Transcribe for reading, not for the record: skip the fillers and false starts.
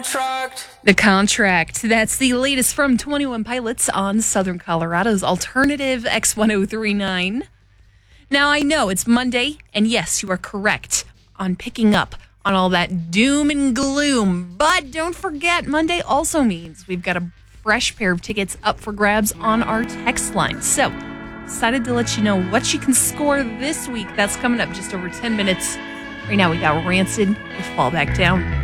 The Contract. That's the latest from 21 Pilots on Southern Colorado's alternative X1039. Now, I know it's Monday, and yes, you are correct on picking up on all that doom and gloom. But don't forget, Monday also means we've got a fresh pair of tickets up for grabs on our text line. So, decided to let you know what you can score this week. That's coming up just over 10 minutes. Right now, we got Rancid with Fall Back Down.